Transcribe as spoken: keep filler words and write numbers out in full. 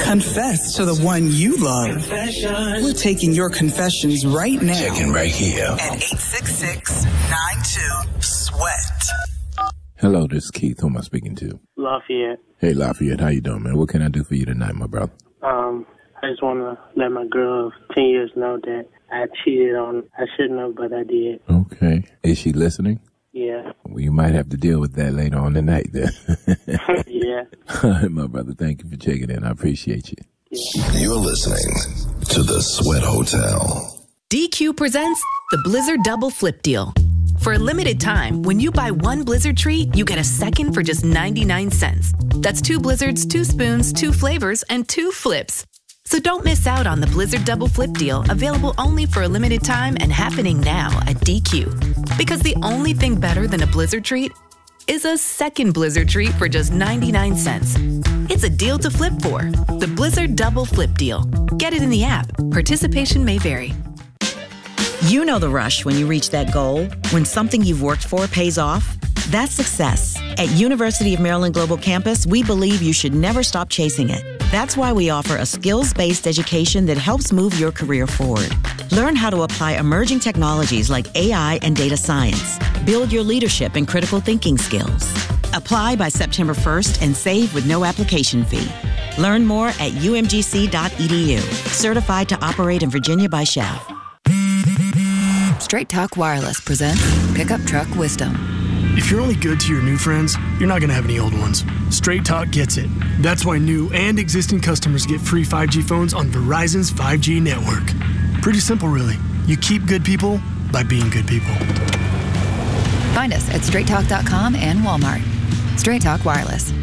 Confess to the one you love. Confession. We're taking your confessions right now. Checking right here. At eight six six, nine two, sweat. Hello, this is Keith. Who am I speaking to? Lafayette. Hey, Lafayette. How you doing, man? What can I do for you tonight, my brother? Um, I just want to let my girl of ten years know that I cheated on her. I shouldn't have, but I did. Okay. Is she listening? Yeah. Well, you might have to deal with that later on tonight then. Yeah. All right, my brother. Thank you for checking in. I appreciate you. Yeah. You're listening to the Sweat Hotel. D Q presents the Blizzard Double Flip Deal. For a limited time, when you buy one Blizzard treat, you get a second for just ninety-nine cents. That's two Blizzards, two spoons, two flavors, and two flips. So don't miss out on the Blizzard Double Flip Deal, available only for a limited time and happening now at D Q. Because the only thing better than a Blizzard treat is a second Blizzard treat for just ninety-nine cents. It's a deal to flip for. The Blizzard Double Flip Deal. Get it in the app. Participation may vary. You know the rush when you reach that goal, when something you've worked for pays off. That's success. At University of Maryland Global Campus, we believe you should never stop chasing it. That's why we offer a skills-based education that helps move your career forward. Learn how to apply emerging technologies like A I and data science. Build your leadership and critical thinking skills. Apply by September first and save with no application fee. Learn more at U M G C dot E D U. Certified to operate in Virginia by S C H A F. Straight Talk Wireless presents Pickup Truck Wisdom. If you're only good to your new friends, you're not going to have any old ones. Straight Talk gets it. That's why new and existing customers get free five G phones on Verizon's five G network. Pretty simple, really. You keep good people by being good people. Find us at straight talk dot com and Walmart. Straight Talk Wireless.